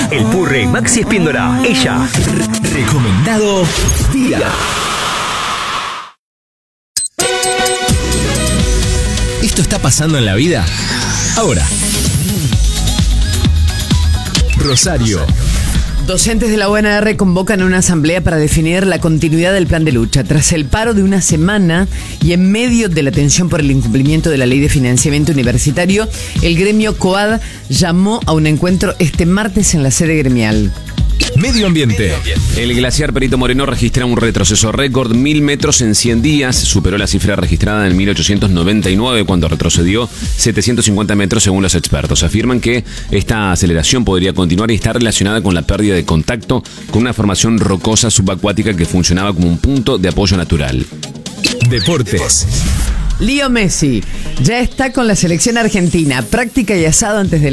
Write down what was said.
El Purre Maxi Espíndola. Ella. Recomendado día. ¿Esto está pasando en la vida? Ahora. Rosario. Docentes de la UNR convocan a una asamblea para definir la continuidad del plan de lucha. Tras el paro de una semana y en medio de la tensión por el incumplimiento de la ley de financiamiento universitario, el gremio COAD llamó a un encuentro este martes en la sede gremial. Medio ambiente. El glaciar Perito Moreno registra un retroceso récord, 1000 metros en 100 días. Superó la cifra registrada en 1899 cuando retrocedió 750 metros según los expertos. Afirman que esta aceleración podría continuar y está relacionada con la pérdida de contacto con una formación rocosa subacuática que funcionaba como un punto de apoyo natural. Deportes. Leo Messi ya está con la selección argentina. Práctica y asado antes de